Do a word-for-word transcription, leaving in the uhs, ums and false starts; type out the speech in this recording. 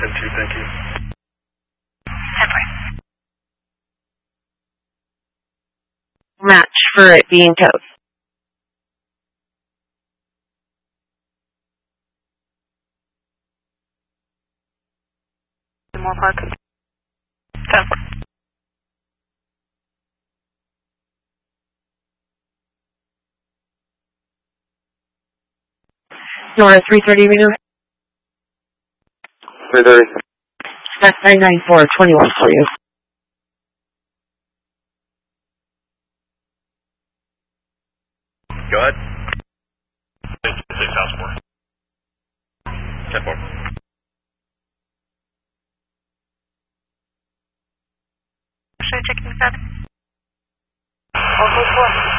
ten two, thank you. Match for it being towed. More park. ten four. Nora three thirty Reno. three thirty. That's nine nine four twenty-one for you. Go ahead. six house four. ten four. Should I check in seven? Oh, four.